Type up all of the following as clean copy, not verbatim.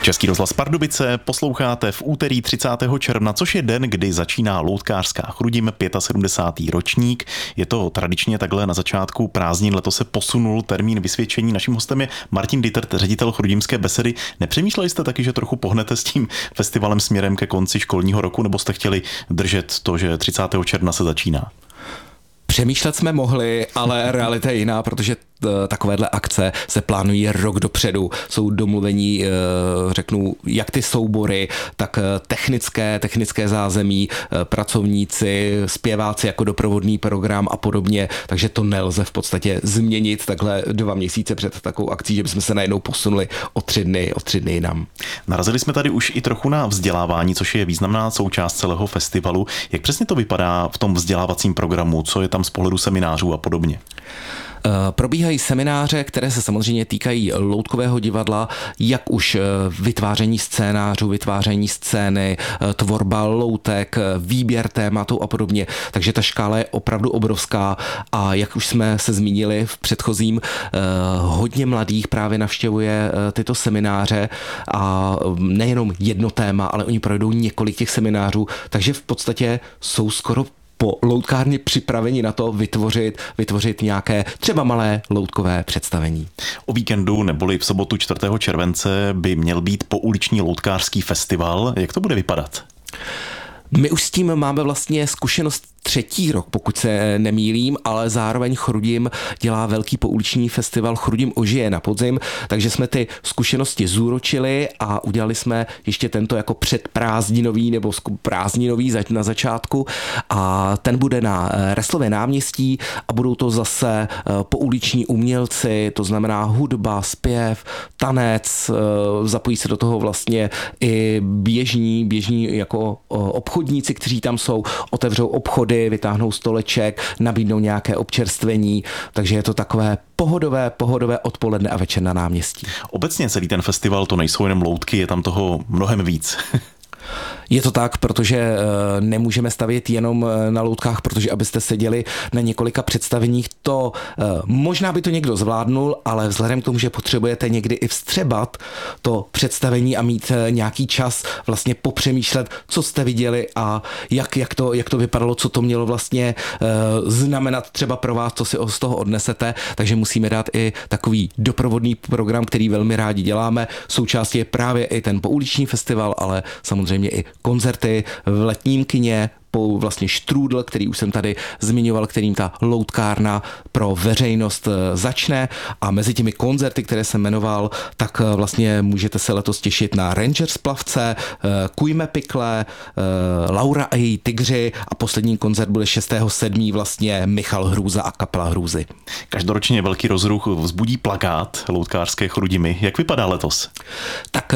Český rozhlas Pardubice posloucháte v úterý 30. června, což je den, kdy začíná loutkářská Chrudim, 75. ročník. Je to tradičně takhle na začátku prázdnin, letos se posunul termín vysvědčení. Naším hostem je Martin Dittert, ředitel Chrudimské besedy. Nepřemýšleli jste taky, že trochu pohnete s tím festivalem směrem ke konci školního roku, nebo jste chtěli držet to, že 30. června se začíná? Přemýšlet jsme mohli, ale realita je jiná, protože takovéhle akce se plánují rok dopředu. Jsou domluvení, řeknu, jak ty soubory, tak technické zázemí, pracovníci, zpěváci jako doprovodný program a podobně, takže to nelze v podstatě změnit takhle 2 měsíce před takovou akcí, že bychom se najednou posunuli o 3 dny jinam. Narazili jsme tady už i trochu na vzdělávání, což je významná součást celého festivalu. Jak přesně to vypadá v tom vzdělávacím programu, co je tam z pohledu seminářů a podobně? Probíhají semináře, které se samozřejmě týkají loutkového divadla, jak už vytváření scénářů, vytváření scény, tvorba loutek, výběr tématu a podobně. Takže ta škála je opravdu obrovská a jak už jsme se zmínili v předchozím, hodně mladých právě navštěvuje tyto semináře a nejenom jedno téma, ale oni projdou několik těch seminářů, takže v podstatě jsou skoro po loutkárně připraveni na to vytvořit nějaké třeba malé loutkové představení. O víkendu neboli v sobotu 4. července by měl být pouliční loutkářský festival. Jak to bude vypadat? My už s tím máme vlastně zkušenost 3. rok, pokud se nemýlím, ale zároveň Chrudim dělá velký pouliční festival Chrudim ožije na podzim, takže jsme ty zkušenosti zúročili a udělali jsme ještě tento jako předprázdninový nebo prázdninový na začátku a ten bude na Resslově náměstí a budou to zase pouliční umělci, to znamená hudba, zpěv, tanec, zapojí se do toho vlastně i běžní jako obchodníci, kteří tam jsou, otevřou obchody, vytáhnou stoleček, nabídnou nějaké občerstvení, takže je to takové pohodové odpoledne a večer na náměstí. Obecně celý ten festival to nejsou jenom loutky, je tam toho mnohem víc. Je to tak, protože nemůžeme stavět jenom na loutkách, protože abyste seděli na několika představeních, to možná by to někdo zvládnul, ale vzhledem k tomu, že potřebujete někdy i vstřebat to představení a mít nějaký čas vlastně popřemýšlet, co jste viděli a jak to vypadalo, co to mělo vlastně znamenat třeba pro vás, co si z toho odnesete, takže musíme dát i takový doprovodný program, který velmi rádi děláme. Součástí je právě i ten pouliční festival, ale samozřejmě i koncerty v letním kině, vlastně Štrůdl, který už jsem tady zmiňoval, kterým ta loutkárna pro veřejnost začne a mezi těmi koncerty, které jsem jmenoval, tak vlastně můžete se letos těšit na Rangers plavce, Kujme pikle, Laura a její tygři a poslední koncert bude 6.7. vlastně Michal Hrůza a kapela Hrůzy. Každoročně velký rozruch vzbudí plakát loutkářské Chrudimy. Jak vypadá letos? Tak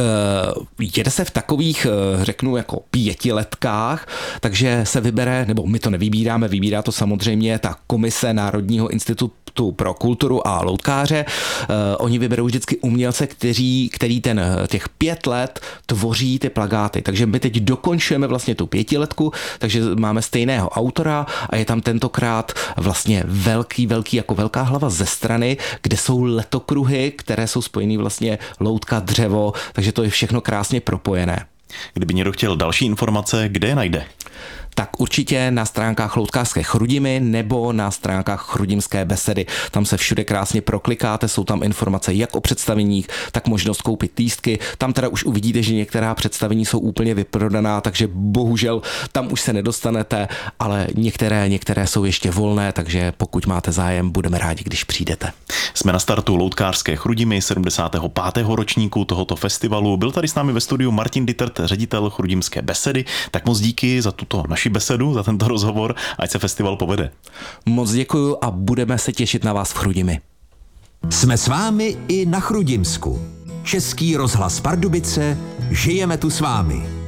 jede se v takových, řeknu, jako 5letkách, takže se vybere, nebo my to nevybíráme, vybírá to samozřejmě ta komise Národního institutu pro kulturu a loutkáře. Oni vyberou vždycky umělce, který těch 5 let tvoří ty plakáty. Takže my teď dokončujeme vlastně tu 5letku, takže máme stejného autora a je tam tentokrát vlastně velký jako velká hlava ze strany, kde jsou letokruhy, které jsou spojený vlastně loutka, dřevo, takže to je všechno krásně propojené. Kdyby někdo chtěl další informace, kde je najde? Tak určitě na stránkách loutkářské Chrudimy nebo na stránkách Chrudimské besedy. Tam se všude krásně proklikáte, jsou tam informace jak o představeních, tak možnost koupit lístky. Tam teda už uvidíte, že některá představení jsou úplně vyprodaná, takže bohužel tam už se nedostanete, ale některé jsou ještě volné, takže pokud máte zájem, budeme rádi, když přijdete. Jsme na startu loutkářské Chrudimy 75. ročníku tohoto festivalu. Byl tady s námi ve studiu Martin Dittert, ředitel Chrudimské besedy. Tak moc díky za tuto naši besedu, za tento rozhovor, ať se festival povede. Moc děkuju a budeme se těšit na vás v Chrudimi. Jsme s vámi i na Chrudimsku. Český rozhlas Pardubice, žijeme tu s vámi.